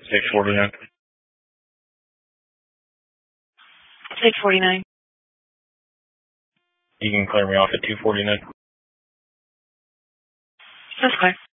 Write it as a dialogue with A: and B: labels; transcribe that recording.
A: 649.
B: 649.
A: You can clear me off at 249.
B: That's fine.